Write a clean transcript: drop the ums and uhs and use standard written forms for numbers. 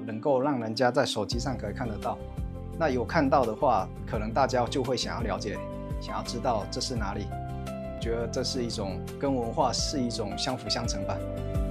能够让人家在手机上可以看得到。那有看到的话，可能大家就会想要了解，想要知道这是哪里。觉得这是一种跟文化是一种相辅相成吧。